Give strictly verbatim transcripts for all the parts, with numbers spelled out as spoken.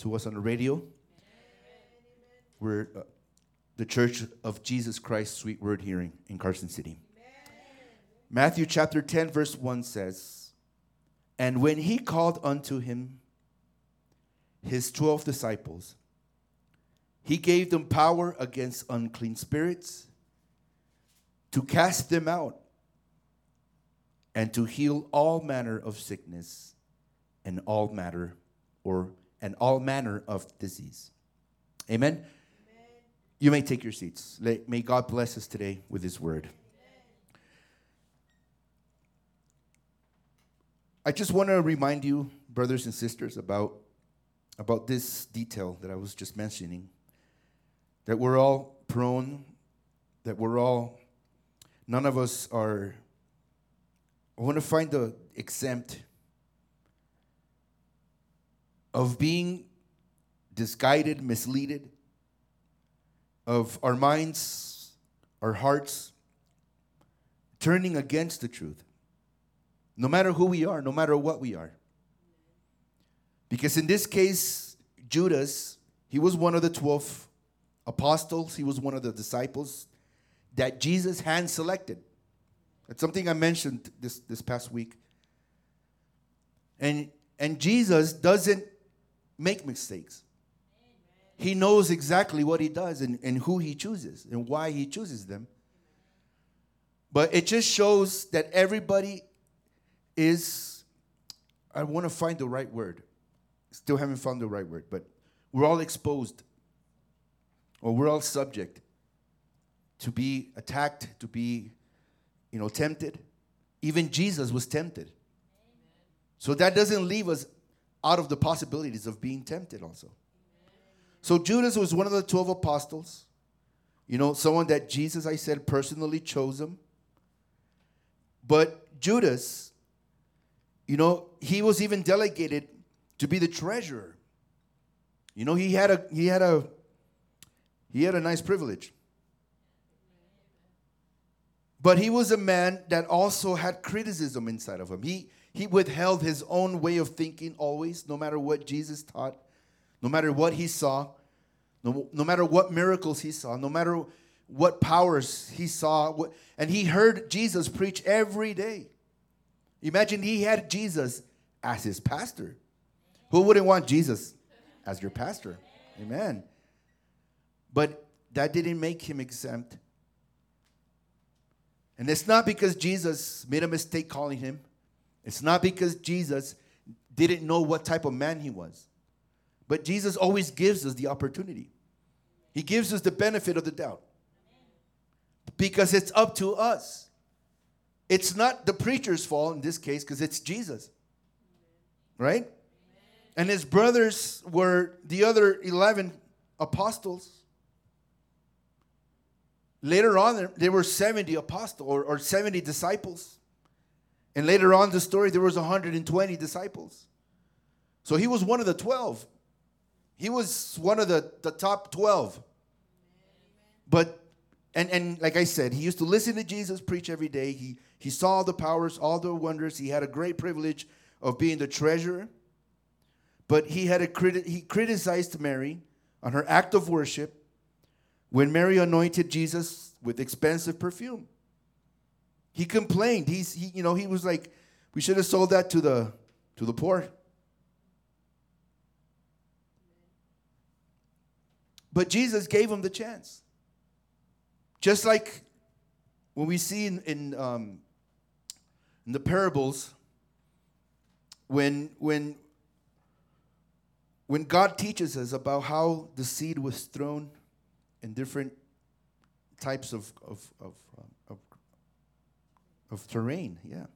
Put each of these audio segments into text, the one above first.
to us on the radio. We're uh, the Church of Jesus Christ Sweet Word Hearing in Carson City. Matthew chapter ten, verse one says, "And when he called unto him his twelve disciples, he gave them power against unclean spirits to cast them out and to heal all manner of sickness and all matter or and all manner of disease." Amen. Amen. You may take your seats. May God bless us today with his word. I just want to remind you, brothers and sisters, about, about this detail that I was just mentioning. That we're all prone, that we're all, none of us are, I want to find the exempt of being misguided, misleaded, of our minds, our hearts, turning against the truth. No matter who we are, no matter what we are. Because in this case, Judas, he was one of the twelve apostles. He was one of the disciples that Jesus hand selected. That's something I mentioned this, this past week. And, and Jesus doesn't make mistakes. He knows exactly what he does and, and who he chooses and why he chooses them. But it just shows that everybody is, I want to find the right word. Still haven't found the right word, but we're all exposed, or we're all subject to be attacked, to be, you know, tempted. Even Jesus was tempted. Amen. So that doesn't leave us out of the possibilities of being tempted also. Amen. So Judas was one of the twelve apostles. You know, someone that Jesus, I said, personally chose him. But Judas, you know, he was even delegated to be the treasurer. You know, he had a he had a he had a nice privilege. But he was a man that also had criticism inside of him. He he withheld his own way of thinking always, no matter what Jesus taught, no matter what he saw, no, no matter what miracles he saw, no matter what powers he saw. What, and he heard Jesus preach every day. Imagine he had Jesus as his pastor. Who wouldn't want Jesus as your pastor? Amen. But that didn't make him exempt. And it's not because Jesus made a mistake calling him. It's not because Jesus didn't know what type of man he was. But Jesus always gives us the opportunity. He gives us the benefit of the doubt. Because it's up to us. It's not the preacher's fault in this case, because it's Jesus. Right? And his brothers were the other eleven apostles. Later on, there were seventy apostles or, or seventy disciples. And later on in the story, there was one hundred twenty disciples. So he was one of the twelve. He was one of the, the top twelve. But, and, and like I said, he used to listen to Jesus preach every day. He, he saw the powers, all the wonders. He had a great privilege of being the treasurer. But he had a criti- he criticized Mary on her act of worship when Mary anointed Jesus with expensive perfume. He complained. He's he you know he was like, we should have sold that to the to the poor. But Jesus gave him the chance. Just like when we see in in, um, in the parables, when when When God teaches us about how the seed was thrown in different types of of of, um, of, of terrain, yeah.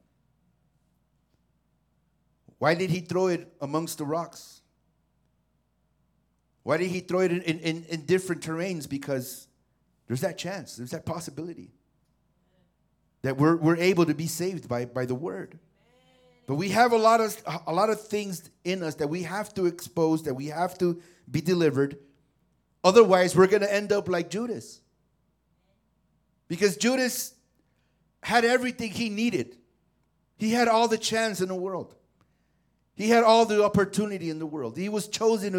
Why did he throw it amongst the rocks? Why did he throw it in, in, in different terrains? Because there's that chance, there's that possibility that we're we're able to be saved by, by the word. But we have a lot of a lot of things in us that we have to expose, that we have to be delivered. Otherwise, we're going to end up like Judas. Because Judas had everything he needed. He had all the chance in the world. He had all the opportunity in the world. He was chosen to